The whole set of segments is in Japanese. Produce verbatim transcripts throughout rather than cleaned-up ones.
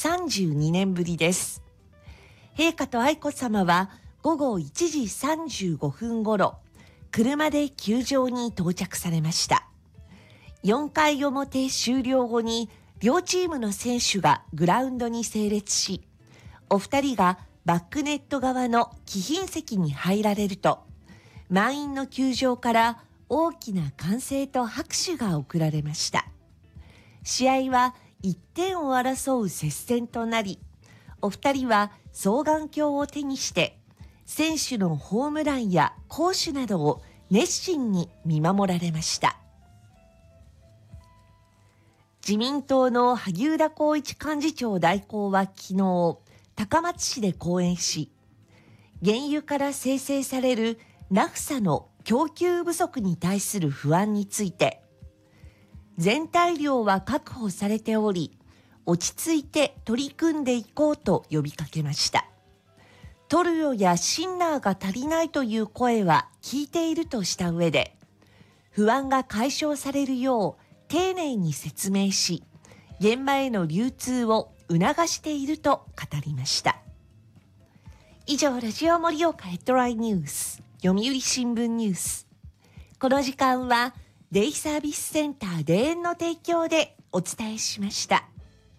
さんじゅうにねんぶりです。陛下と愛子さまはごごいちじさんじゅうごふんごろ、車で球場に到着されました。よんかい表終了後に両チームの選手がグラウンドに整列し、お二人がバックネット側の貴賓席に入られると、満員の球場から大きな歓声と拍手が送られました。試合はいってんを争う接戦となり、お二人は双眼鏡を手にして選手のホームランや攻守などを熱心に見守られました。自民党の萩生田光一幹事長代行は昨日、高松市で講演し、原油から生成されるナフサの供給不足に対する不安について、全体量は確保されており、落ち着いて取り組んでいこうと呼びかけました。トルヨやシンナーが足りないという声は聞いているとした上で、不安が解消されるよう丁寧に説明し、現場への流通を促していると語りました。以上、ラジオ盛岡ヘッドラインニュース、読売新聞ニュース。この時間はデイサービスセンター田園の提供でお伝えしました。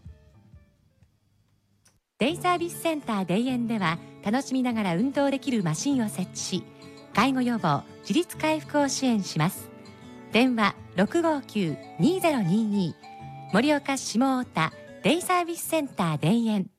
デイサービスセンター田園では、楽しみながら運動できるマシンを設置し、介護予防、自立回復を支援します。電話 ろくごきゅうにゼロにに、盛岡市下太田デイサービスセンター田園。